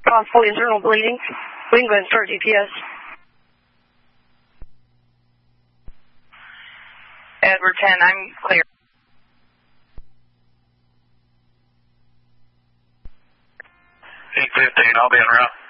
Possible internal bleeding. We can go ahead and start GPS. Edward 10, I'm clear. 8:15, I'll be en route.